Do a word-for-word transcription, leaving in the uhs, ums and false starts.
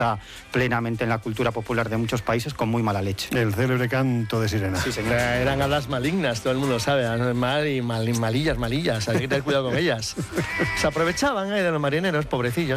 está plenamente en la cultura popular de muchos países con muy mala leche. El célebre canto de sirena. Sí, señor. Eran hadas malignas, todo el mundo sabe, mal y mal, malillas, malillas, hay que tener cuidado con ellas. Se aprovechaban eh, de los marineros, pobrecillos.